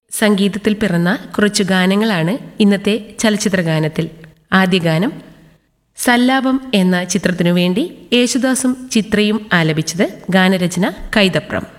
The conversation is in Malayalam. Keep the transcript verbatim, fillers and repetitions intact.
സംഗീതത്തിൽ പിറന്ന കുറച്ചു ഗാനങ്ങളാണ് ഇന്നത്തെ ചലച്ചിത്ര ഗാനത്തിൽ. ആദ്യ ഗാനം സല്ലാപം എന്ന ചിത്രത്തിനു വേണ്ടി യേശുദാസും ചിത്രയും ആലപിച്ചത്. ഗാനരചന കൈതപ്രം.